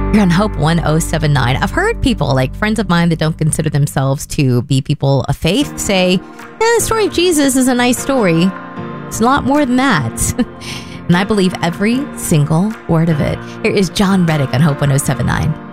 You're on Hope 1079. I've heard people, like friends of mine that don't consider themselves to be people of faith, say, the story of Jesus is a nice story. It's a lot more than that. And I believe every single word of it. Here is John Reddick on Hope 1079.